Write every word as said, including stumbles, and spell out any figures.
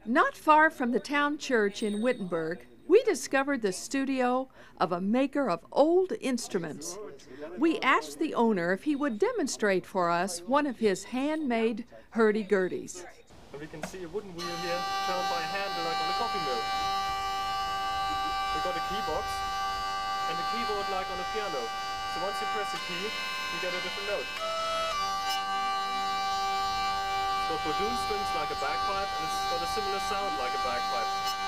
Not far from the town church in Wittenberg, we discovered the studio of a maker of old instruments. We asked the owner if he would demonstrate for us one of his handmade hurdy-gurdies. And we can see a wooden wheel here turned by hand like on a coffee mill. We've got a key box and a keyboard like on a piano. So once you press a key, you get a different note. It's got Bodun strings like a bagpipe, and it's got a similar sound like a bagpipe.